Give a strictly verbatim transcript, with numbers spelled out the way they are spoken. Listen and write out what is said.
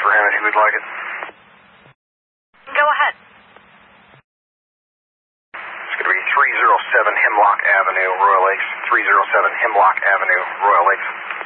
for him if you would like it. Go ahead. It's going to be three oh seven Hemlock Avenue, Royal Lakes. three oh seven Hemlock Avenue, Royal Lakes.